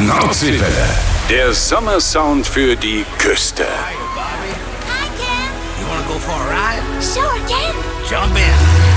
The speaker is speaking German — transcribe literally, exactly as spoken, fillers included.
Nordseewelle. Der Sommersound für die Küste. Hi, Bobby. Hi, Ken. You wanna go for a ride? Sure, Ken. Jump in.